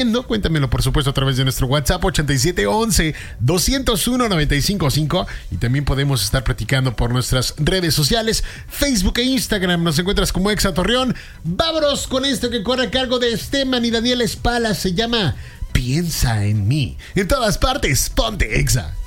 Cuéntamelo, por supuesto, a través de nuestro WhatsApp 8711-201-955. Y también podemos estar platicando por nuestras redes sociales, Facebook e Instagram. Nos encuentras como Exa Torreón. Vámonos con esto que corre a cargo de Esteban y Daniel Espala. Se llama Piensa en mí. En todas partes, ponte Exa.